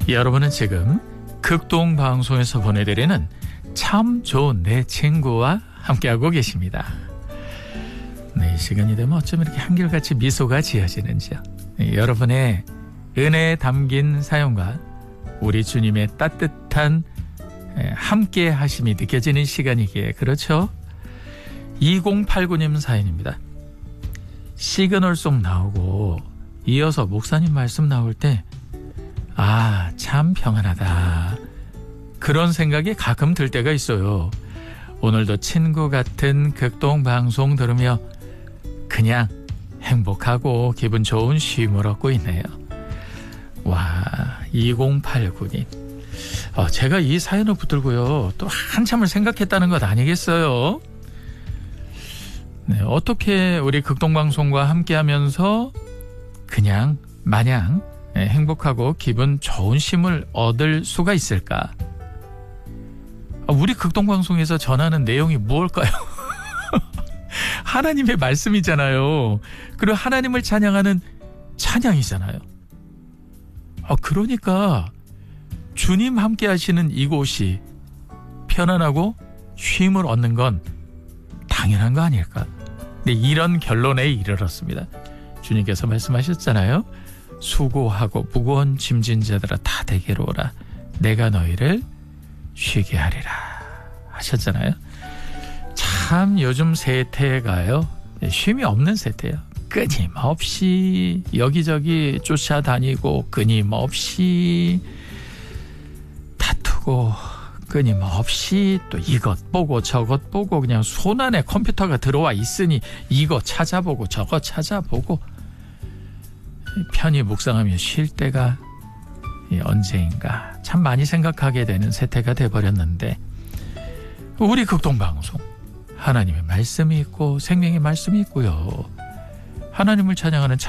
여러분은 지금 극동방송에서 보내드리는 참 좋은 내 친구와 함께하고 계십니다. 네, 이 시간이 되면 어쩜 이렇게 한결같이 미소가 지어지는지요. 네, 여러분의 은혜에 담긴 사연과 우리 주님의 따뜻한 함께 하심이 느껴지는 시간이기에 그렇죠. 2089님 사연입니다. 시그널송 나오고 이어서 목사님 말씀 나올 때 참 평안하다 그런 생각이 가끔 들 때가 있어요. 오늘도 친구 같은 극동방송 들으며 그냥 행복하고 기분 좋은 쉼을 얻고 있네요. 와, 2089님. 제가 이 사연을 붙들고요 또 한참을 생각했다는 것 아니겠어요? 네, 어떻게 우리 극동방송과 함께하면서 그냥 마냥 행복하고 기분 좋은 쉼을 얻을 수가 있을까? 우리 극동방송에서 전하는 내용이 무엇일까요? 하나님의 말씀이잖아요. 그리고 하나님을 찬양하는 찬양이잖아요. 그러니까 주님 함께 하시는 이곳이 편안하고 쉼을 얻는 건 당연한 거 아닐까? 네, 이런 결론에 이르렀습니다. 주님께서 말씀하셨잖아요. 수고하고 무거운 짐진 자들아 다 내게로 오라. 내가 너희를 쉬게 하리라 하셨잖아요. 참 요즘 세태가요 쉼이 없는 세태예요. 끊임없이 여기저기 쫓아다니고 끊임없이 다투고 끊임없이 또 이것 보고 저것 보고 그냥 손 안에 컴퓨터가 들어와 있으니 이거 찾아보고 저거 찾아보고 편히 묵상하며 쉴 때가 언제인가 참 많이 생각하게 되는 세태가 돼버렸는데 우리 극동방송 하나님의 말씀이 있고 생명의 말씀이 있고요. 하나님을 찬양하는